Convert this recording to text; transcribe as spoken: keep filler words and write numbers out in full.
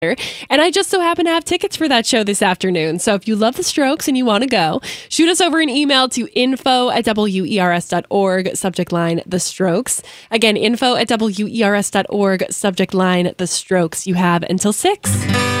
And I just so happen to have tickets for that show this afternoon. So if you love the Strokes and you want to go, shoot us over an email to info at W E R S dot org, subject line The Strokes. Again, info at W E R S dot org, subject line The Strokes. You have until six.